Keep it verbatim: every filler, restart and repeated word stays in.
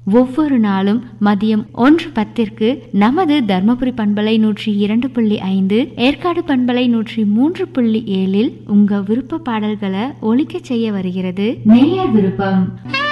ஒவ்வொரு நாளும் மதியம் ஒன்று பத்திற்கு நமது தர்மபுரி பண்பலை நூற்றி இரண்டு புள்ளி ஐந்து, ஏற்காடு பண்பலை நூற்றி மூன்று புள்ளி ஏழில் உங்க விருப்ப பாடல்களை ஒலிக்க செய்ய வருகிறது நேயர் விருப்பம்.